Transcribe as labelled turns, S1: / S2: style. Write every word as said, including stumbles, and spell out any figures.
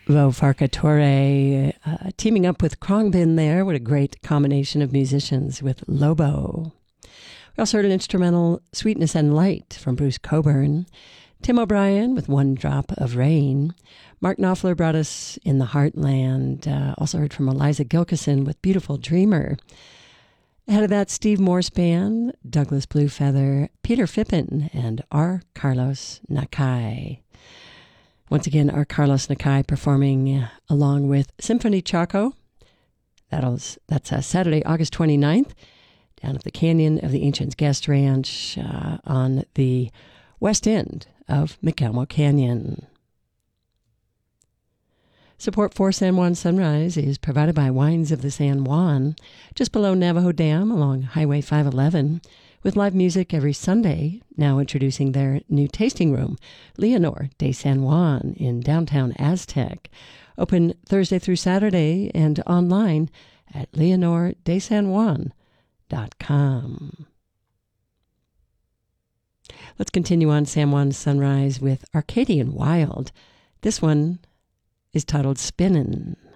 S1: Vo Farcatore uh, teaming up with Khruangbin there. What a great combination of musicians with Lobo. We also heard an instrumental, Sweetness and Light, from Bruce Cockburn. Tim O'Brien with One Drop of Rain. Mark Knopfler brought us In the Heartland. Uh, also heard from Eliza Gilkison with Beautiful Dreamer. Ahead of that, Steve Morse Band, Douglas Bluefeather, Peter Fippen, and R. Carlos Nakai. Once again, R. Carlos Nakai performing uh, along with Symphony Chaco. That'll, that's uh, Saturday, August twenty-ninth, down at the Canyon of the Ancients Guest Ranch uh, on the west end of McElmo Canyon. Support for San Juan Sunrise is provided by Wines of the San Juan, just below Navajo Dam along Highway five eleven, with live music every Sunday, now introducing their new tasting room, Leonor de San Juan in downtown Aztec. Open Thursday through Saturday and online at leonor de san juan dot com. Let's continue on San Juan Sunrise with Arcadian Wild. This one is titled Spinnin'.